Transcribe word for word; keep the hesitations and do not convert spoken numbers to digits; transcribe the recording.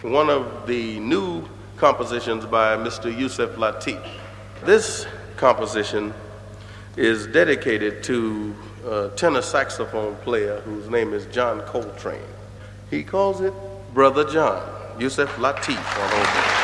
one of the new compositions by Mister Yusef Lateef. This composition is dedicated to a tenor saxophone player whose name is John Coltrane. He calls it Brother John. Yusef Lateef on oboe.